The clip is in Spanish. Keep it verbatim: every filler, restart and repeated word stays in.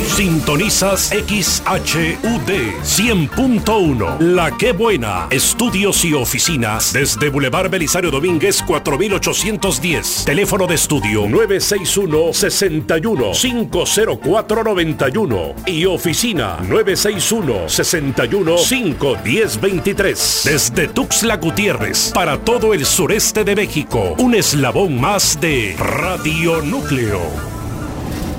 Sintonizas X H U D cien punto uno. La Qué Buena. Estudios y oficinas desde Boulevard Belisario Domínguez cuatro mil ochocientos diez. Teléfono de estudio nueve seis uno, seis uno, cinco cero cuatro nueve uno y oficina nueve seis uno, seis uno, cinco uno cero dos tres. Desde Tuxtla Gutiérrez para todo el sureste de México. Un eslabón más de Radio Núcleo.